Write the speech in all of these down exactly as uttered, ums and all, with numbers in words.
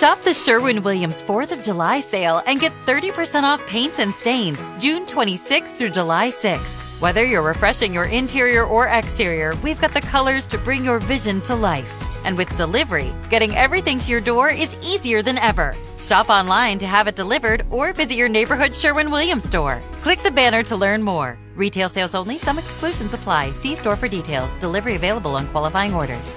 Shop the Sherwin-Williams fourth of July sale and get thirty percent off paints and stains June twenty-sixth through July sixth. Whether you're refreshing your interior or exterior, we've got the colors to bring your vision to life. And with delivery, getting everything to your door is easier than ever. Shop online to have it delivered or visit your neighborhood Sherwin-Williams store. Click the banner to learn more. Retail sales only. Some exclusions apply. See store for details. Delivery available on qualifying orders.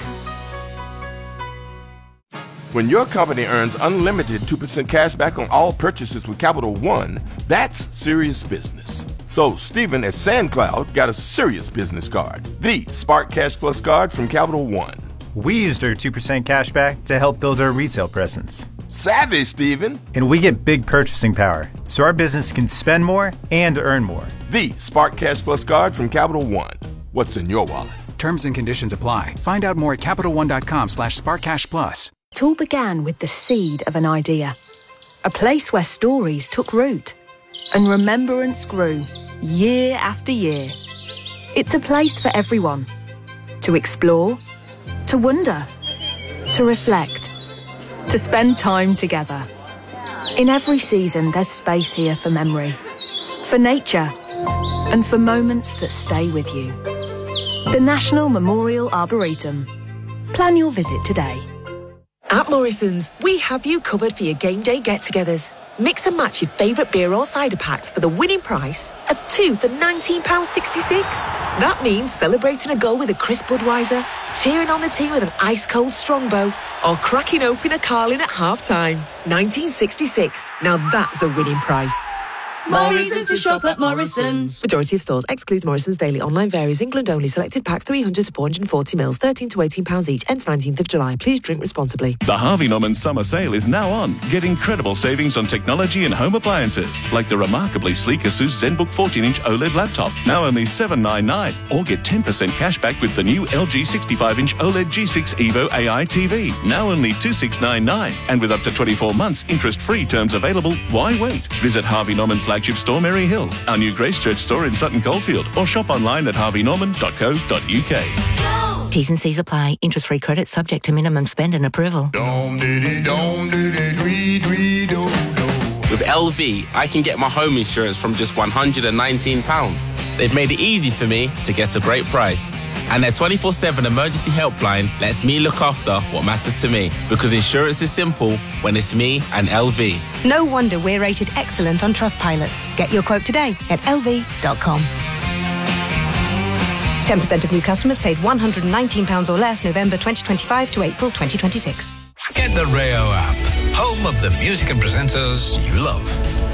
When your company earns unlimited two percent cash back on all purchases with Capital One, that's serious business. So Stephen at SandCloud got a serious business card, the Spark Cash Plus card from Capital One. We used our two percent cash back to help build our retail presence. Savvy, Stephen. And we get big purchasing power, so our business can spend more and earn more. The Spark Cash Plus card from Capital One. What's in your wallet? Terms and conditions apply. Find out more at CapitalOne.com slash SparkCashPlus. It all began with the seed of an idea. A place where stories took root and remembrance grew year after year. It's a place for everyone to explore, to wonder, to reflect, to spend time together. In every season, there's space here for memory, for nature, and for moments that stay with you. The National Memorial Arboretum. Plan your visit today. At Morrison's, we have you covered for your game day get-togethers. Mix and match your favourite beer or cider packs for the winning price of two for nineteen pounds sixty-six. That means celebrating a goal with a crisp Budweiser, cheering on the team with an ice-cold Strongbow, or cracking open a Carling at half-time. nineteen sixty-six. Now that's a winning price. Morrison's to shop at Morrison's. Majority of stores excludes Morrison's daily. Online varies. England only. Selected packs three hundred to four hundred forty mils, thirteen to eighteen pounds each. Ends nineteenth of July. Please drink responsibly. The Harvey Norman summer sale is now on. Get incredible savings on technology and home appliances, like the remarkably sleek Asus ZenBook fourteen inch OLED laptop, now only seven ninety-nine. Or get ten percent cash back with the new L G sixty-five inch OLED G six Evo A I T V, now only two thousand six hundred ninety-nine. And with up to twenty-four months interest-free terms available, why wait? Visit Harvey Norman flagship store Mary Hill, our new Grace Church store in Sutton Coldfield, or shop online at harvey norman dot co dot uk. T's and C's apply. Interest-free credit subject to minimum spend and approval. With L V, I can get my home insurance from just one hundred nineteen pounds. They've made it easy for me to get a great price. And their twenty-four seven emergency helpline lets me look after what matters to me. Because insurance is simple when it's me and L V. No wonder we're rated excellent on Trustpilot. Get your quote today at L V dot com. ten percent of new customers paid one hundred nineteen pounds or less November twenty twenty-five to April twenty twenty-six. Get the Rayo app, home of the music and presenters you love.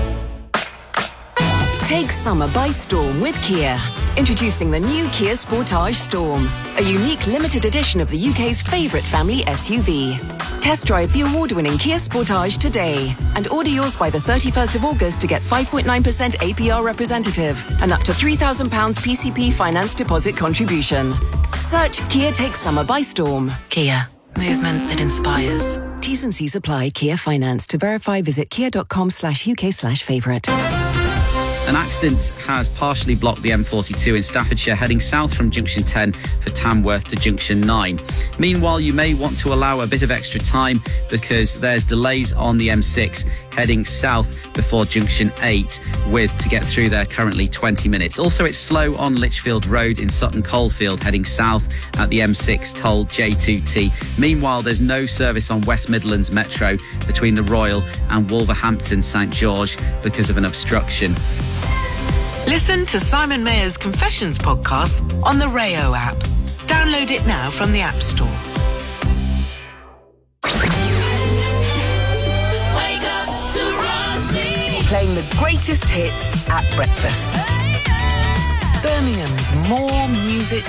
Take summer by storm with Kia. Introducing the new Kia Sportage Storm, a unique limited edition of the U K's favourite family S U V. Test drive the award-winning Kia Sportage today and order yours by the thirty-first of August to get five point nine percent A P R representative and up to three thousand pounds P C P finance deposit contribution. Search Kia Take Summer by Storm. Kia. Movement that inspires. T's and C's apply. Kia Finance. To verify, visit kia.com slash UK slash favourite. An accident has partially blocked the M forty-two in Staffordshire, heading south from Junction ten for Tamworth to Junction nine. Meanwhile, you may want to allow a bit of extra time because there's delays on the M six heading south before Junction eight, with to get through there currently twenty minutes. Also, it's slow on Lichfield Road in Sutton Coldfield, heading south at the M six toll J two T. Meanwhile, there's no service on West Midlands Metro between the Royal and Wolverhampton St George because of an obstruction. Listen to Simon Mayer's Confessions podcast on the Rayo app. Download it now from the App Store. Wake up to Rossi. Playing the greatest hits at breakfast. Birmingham's more music